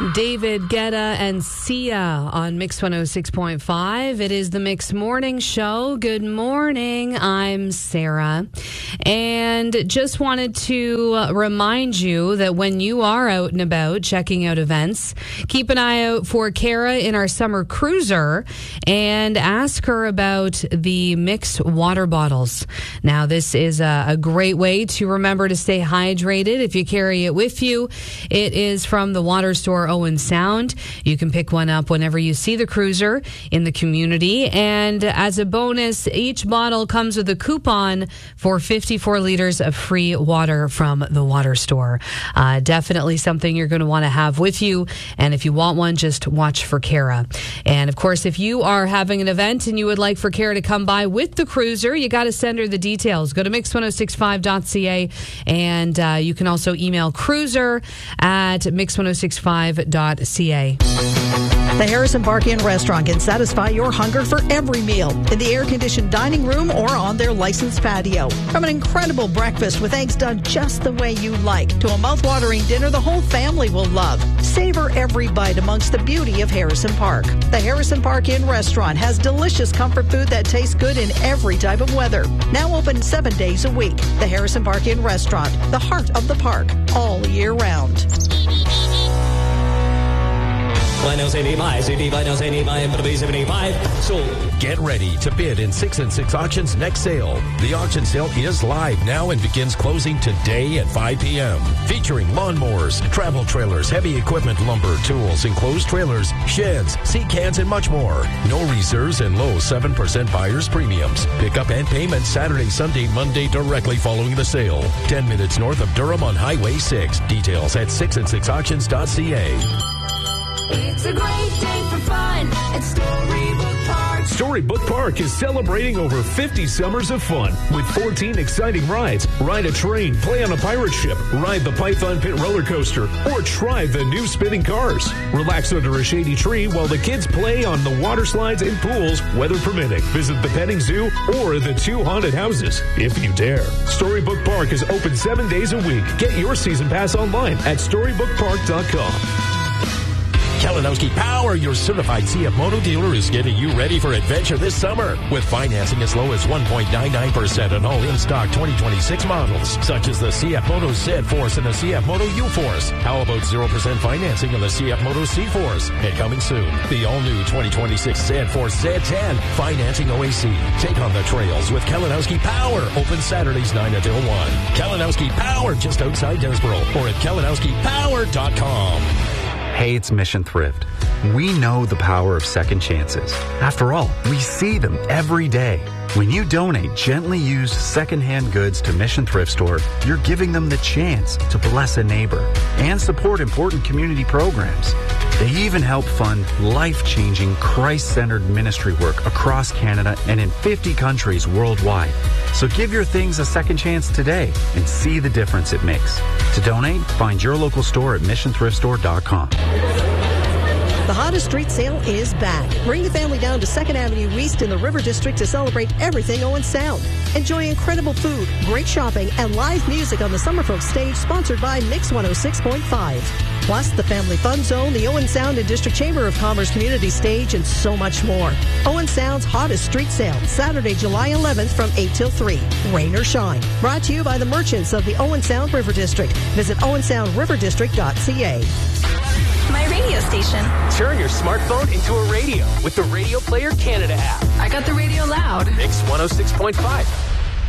David Guetta and Sia on Mix 106.5. It is the Mix Morning Show. Good morning. I'm Sarah. And just wanted to remind you that when you are out and about checking out events, keep an eye out for Kara in our summer cruiser and ask her about the Mix water bottles. Now, this is a great way to remember to stay hydrated if you carry it with you. It is from the water store Owen Sound. You can pick one up whenever you see the cruiser in the community. And as a bonus, each bottle comes with a coupon for 54 liters of free water from the water store. Definitely something you're going to want to have with you. And if you want one, just watch for Kara. And of course, if you are having an event and you would like for Kara to come by with the cruiser, you got to send her the details. Go to mix1065.ca and you can also email cruiser at mix1065.ca. The Harrison Park Inn restaurant can satisfy your hunger for every meal in the air-conditioned dining room or on their licensed patio. From an incredible breakfast with eggs done just the way you like to a mouth-watering dinner the whole family will love. Savor every bite amongst the beauty of Harrison Park. The Harrison Park Inn restaurant has delicious comfort food that tastes good in every type of weather. Now open 7 days a week. The Harrison Park Inn restaurant, the heart of the park, all year round. Get ready to bid in 6 and 6 Auctions next sale. The auction sale is live now and begins closing today at 5 p.m. Featuring lawnmowers, travel trailers, heavy equipment, lumber, tools, enclosed trailers, sheds, sea cans, and much more. No reserves and low 7% buyer's premiums. Pickup and payment Saturday, Sunday, Monday directly following the sale. 10 minutes north of Durham on Highway 6. Details at 6and6auctions.ca. It's a great day for fun at Storybook Park. Storybook Park is celebrating over 50 summers of fun with 14 exciting rides. Ride a train, play on a pirate ship, ride the Python Pit roller coaster, or try the new spinning cars. Relax under a shady tree while the kids play on the water slides and pools, weather permitting. Visit the petting zoo or the 2 haunted houses, if you dare. Storybook Park is open 7 days a week. Get your season pass online at StorybookPark.com. Kalinowski Power, your certified CF Moto dealer, is getting you ready for adventure this summer with financing as low as 1.99% on all in-stock 2026 models, such as the CF Moto Z-Force and the CF Moto U-Force. How about 0% financing on the CF Moto C-Force? And coming soon, the all-new 2026 Z-Force Z10, financing OAC. Take on the trails with Kalinowski Power, open Saturdays 9 until 1. Kalinowski Power, just outside Desboro, or at kalinowskipower.com. Hey, it's Mission Thrift. We know the power of second chances. After all, we see them every day. When you donate gently used secondhand goods to Mission Thrift Store, you're giving them the chance to bless a neighbor and support important community programs. They even help fund life-changing, Christ-centered ministry work across Canada and in 50 countries worldwide. So give your things a second chance today and see the difference it makes. To donate, find your local store at missionthriftstore.com. The hottest street sale is back. Bring the family down to 2nd Avenue East in the River District to celebrate everything Owen Sound. Enjoy incredible food, great shopping, and live music on the Summerfolk stage sponsored by Mix 106.5. Plus, the Family Fun Zone, the Owen Sound and District Chamber of Commerce Community Stage, and so much more. Owen Sound's hottest street sale, Saturday, July 11th from 8 till 3. Rain or shine. Brought to you by the merchants of the Owen Sound River District. Visit owensoundriverdistrict.ca. My radio station. Turn your smartphone into a radio with the Radio Player Canada app. I got the radio loud. Mix 106.5.